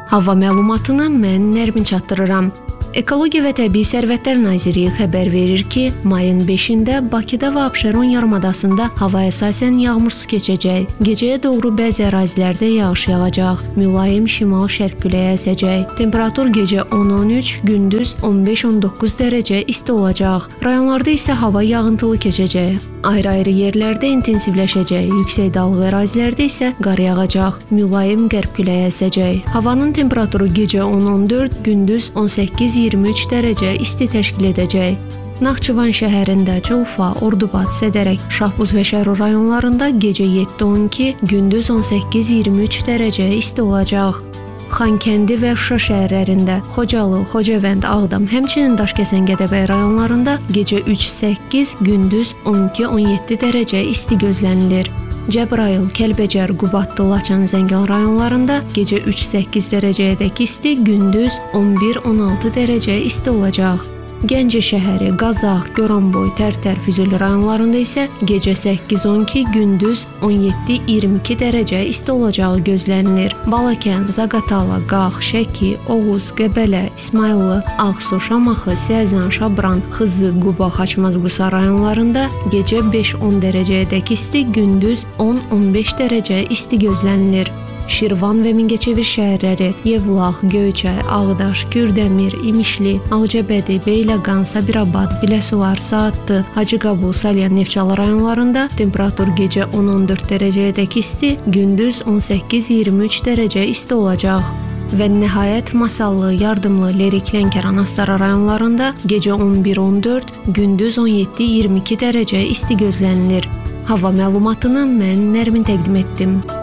Hava məlumatını mən Nərmin çatdırıram. Ekologiya və Təbii Sərvətlər Nazirliyi xəbər verir ki, mayın 5-də Bakıda və Abşeron yarımadasında hava əsasən yağmursuz keçəcək. Gecəyə doğru bəzi ərazilərdə yağış yağacaq. Mülayim şimal-şərq küləyi əsəcək. Temperatur gecə 10-13, gündüz 15-19 dərəcə isti olacaq. Rayonlarda isə hava yağıntılı keçəcək. Ayrı-ayrı yerlərdə intensivləşəcək. Yüksək dalğı ərazilərdə isə qar yağacaq. Mülayim qərb küləyi əsəcək. Havanın temperaturu gecə 10-14, gündüz 18-23 dərəcə isti təşkil edəcək. Naxçıvan şəhərində Culfa, Ordubad, Sədərək, Şahbuz və Şərur rayonlarında gecə 7-12, gündüz 18-23 dərəcə isti olacaq. Xankəndi və Şuşa şəhərlərində, Xocalı, Xocavənd, Ağdam, həmçinin Daşkəsən, Gədəbəy rayonlarında gecə 3-8, gündüz 12-17 dərəcə isti gözlənilir. Cəbrayıl, Kəlbəcər, Qubadlı, Laçın, Zəngəl rayonlarında gecə 3-8 dərəcəyədək isti, gündüz 11-16 dərəcə isti olacaq. Gəncə şəhəri, Qazax, Goranboy, Tərtər, Füzuli rayonlarında isə gecə 8-12, gündüz 17-22 dərəcə isti olacağı gözlənilir. Balakən, Zaqatala, Qax, Şəki, Oğuz, Qəbələ, İsmayıllı, Ağsu, Şamaxı, Səzən, Şabran, Xızı, Quba, Xaçmaz-Qusa rayonlarında gecə 5-10 dərəcəyədək isti, gündüz 10-15 dərəcə isti gözlənilir. Şirvan və Mingəçevir şəhərləri, Yevlax, Göyçay, Ağdaş, Kürdəmir, İmişli, Ağcabədi, Beyləqan, Sabirabad, Biləsuvar, Saatlı, Hacıqabul, Salyan, Neftçala rayonlarında temperatur gecə 10-14 dərəcəyədək isti, gündüz 18-23 dərəcə isti olacaq. Və nəhayət Masallı, Yardımlı, Lerik, Lənkəran, Astara rayonlarında gecə 11-14, gündüz 17-22 dərəcə isti gözlənilir. Hava məlumatını mən Nərmin təqdim etdim.